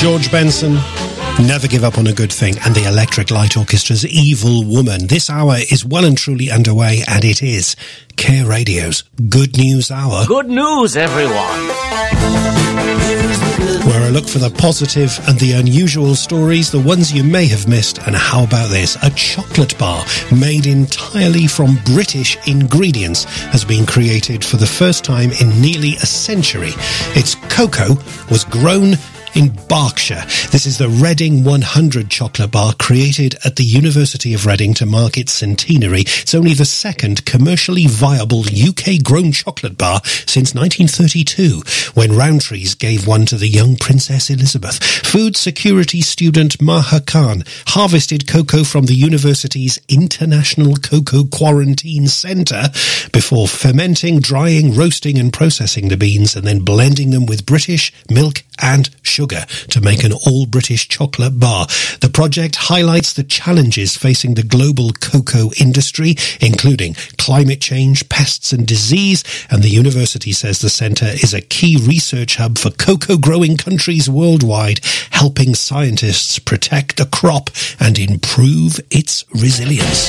George Benson, Never Give Up on a Good Thing, and the Electric Light Orchestra's Evil Woman. This hour is well and truly underway, and it is Care Radio's Good News Hour. Good news, everyone! Where I look for the positive and the unusual stories, the ones you may have missed. And how about this? A chocolate bar made entirely from British ingredients has been created for the first time in nearly a century. Its cocoa was grown in Berkshire. This is the Reading 100 chocolate bar, created at the University of Reading to mark its centenary. It's only the second commercially viable UK-grown chocolate bar since 1932, when Rowntree's gave one to the young Princess Elizabeth. Food security student Maha Khan harvested cocoa from the university's International Cocoa Quarantine Centre before fermenting, drying, roasting and processing the beans, and then blending them with British milk and sugar to make an all-British chocolate bar. The project highlights the challenges facing the global cocoa industry, including climate change, pests and disease, and the university says the centre is a key research hub for cocoa-growing countries worldwide, helping scientists protect the crop and improve its resilience.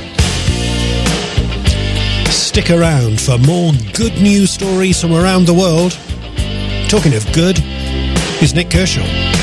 Stick around for more good news stories from around the world. Talking of good, here's Nick Kershaw.